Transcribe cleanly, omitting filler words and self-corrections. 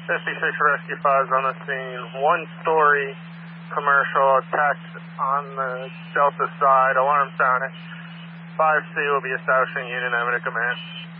56 Rescue 5 is on the scene. One-story commercial attacked on the Delta side. Alarm sounding. 5C will be establishing unit. I'm going to command.